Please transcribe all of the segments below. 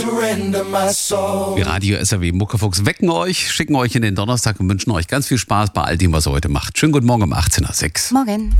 Die Radio SAW Muckefuchs wecken euch, schicken euch in den Donnerstag und wünschen euch ganz viel Spaß bei all dem, was ihr heute macht. Schönen guten Morgen um 18.06 Uhr. Morgen.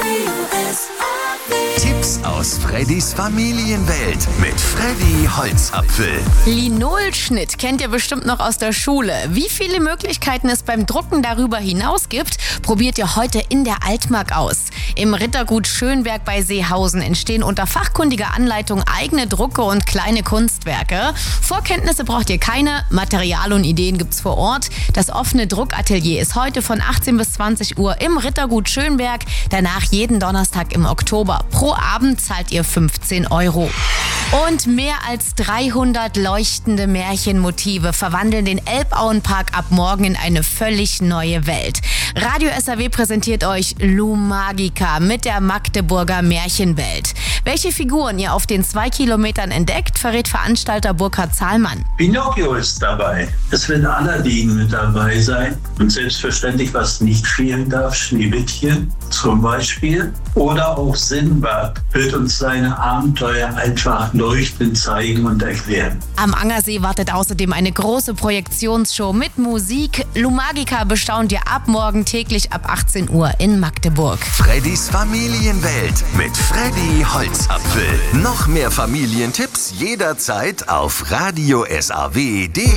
Tipps aus Freddys Familienwelt mit Freddy Holzapfel. Linolschnitt kennt ihr bestimmt noch aus der Schule. Wie viele Möglichkeiten es beim Drucken darüber hinaus gibt, probiert ihr heute in der Altmark aus. Im Rittergut Schönberg bei Seehausen entstehen unter fachkundiger Anleitung eigene Drucke und kleine Kunstwerke. Vorkenntnisse braucht ihr keine, Material und Ideen gibt's vor Ort. Das offene Druckatelier ist heute von 18 bis 20 Uhr im Rittergut Schönberg, danach jeden Donnerstag im Oktober. Pro Abend zahlt ihr 15 €. Und mehr als 300 leuchtende Märchenmotive verwandeln den Elbauenpark ab morgen in eine völlig neue Welt. Radio SAW präsentiert euch Lumagica mit der Magdeburger Märchenwelt. Welche Figuren ihr auf den 2 Kilometern entdeckt, verrät Veranstalter Burkhard Zahlmann. Pinocchio ist dabei. Es wird Aladdin mit dabei sein. Und selbstverständlich, was nicht fehlen darf, Schneewittchen zum Beispiel. Oder auch Sinbad wird uns seine Abenteuer einfach leuchtend zeigen und erklären. Am Angersee wartet außerdem eine große Projektionsshow mit Musik. Lumagica bestaunt ihr ab morgen täglich ab 18 Uhr in Magdeburg. Freddys Familienwelt mit Freddy Holzapfel. Noch mehr Familientipps jederzeit auf radiosaw.de.